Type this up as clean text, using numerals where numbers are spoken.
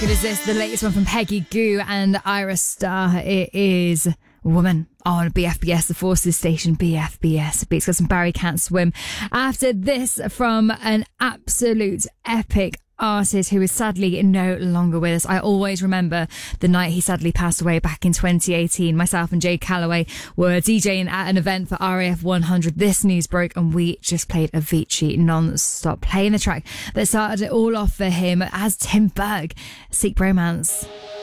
Good as this, the latest one from Peggy Gou and Ira Star. It is Woman on BFBS, the Forces station, BFBS. It's got some Barry Can't Swim. After this, from an absolute epic artist who is sadly no longer with us. I always remember the night he sadly passed away back in 2018. Myself and Jay Calloway were DJing at an event for RAF 100. This news broke and we just played Avicii non-stop, playing the track that started it all off for him as Tim Berg, Seek Bromance.